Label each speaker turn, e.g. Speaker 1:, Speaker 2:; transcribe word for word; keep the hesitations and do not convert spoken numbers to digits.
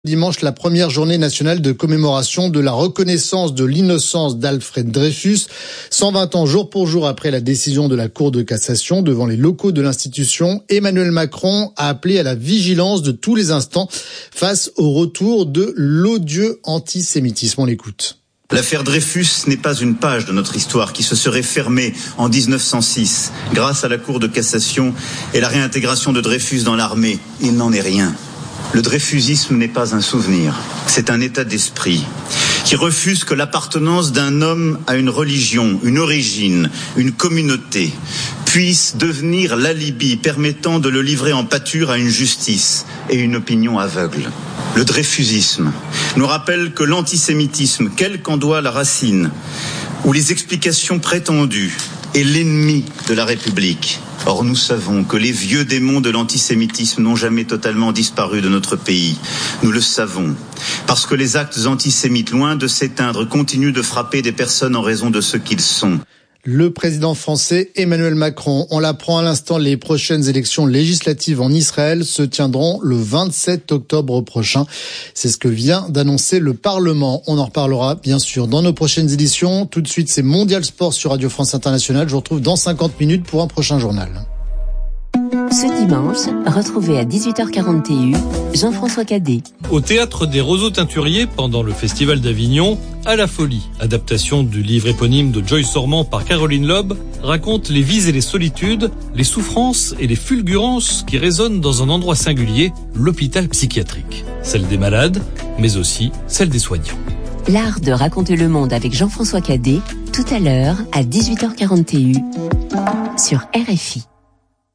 Speaker 1: Dimanche, la première journée nationale de commémoration de la reconnaissance de l'innocence d'Alfred Dreyfus. cent vingt ans jour pour jour après la décision de la Cour de cassation devant les locaux de l'institution, Emmanuel Macron a appelé à la vigilance de tous les instants face au retour de l'odieux antisémitisme. On l'écoute.
Speaker 2: L'affaire Dreyfus n'est pas une page de notre histoire qui se serait fermée en dix-neuf cent six grâce à la Cour de cassation et la réintégration de Dreyfus dans l'armée. Il n'en est rien. Le dreyfusisme n'est pas un souvenir, c'est un état d'esprit qui refuse que l'appartenance d'un homme à une religion, une origine, une communauté puisse devenir l'alibi permettant de le livrer en pâture à une justice et une opinion aveugle. Le dreyfusisme nous rappelle que l'antisémitisme, quelle qu'en soit la racine, ou les explications prétendues, est l'ennemi de la République. Or, nous savons que les vieux démons de l'antisémitisme n'ont jamais totalement disparu de notre pays. Nous le savons, parce que les actes antisémites, loin de s'éteindre, continuent de frapper des personnes en raison de ce qu'ils sont.
Speaker 1: Le président français Emmanuel Macron, on l'apprend à l'instant, les prochaines élections législatives en Israël se tiendront le vingt-sept octobre prochain. C'est ce que vient d'annoncer le Parlement. On en reparlera bien sûr dans nos prochaines éditions. Tout de suite, c'est Mondial Sport sur Radio France Internationale. Je vous retrouve dans cinquante minutes pour un prochain journal.
Speaker 3: Ce dimanche, retrouvez à dix-huit heures quarante et un Jean-François Cadet.
Speaker 4: Au Théâtre des Roseaux Teinturiers, pendant le Festival d'Avignon, À la folie, adaptation du livre éponyme de Joyce Ormand par Caroline Loeb, raconte les vies et les solitudes, les souffrances et les fulgurances qui résonnent dans un endroit singulier, l'hôpital psychiatrique. Celle des malades, mais aussi celle des soignants.
Speaker 3: L'art de raconter le monde avec Jean-François Cadet, tout à l'heure à dix-huit heures quarante et un sur R F I.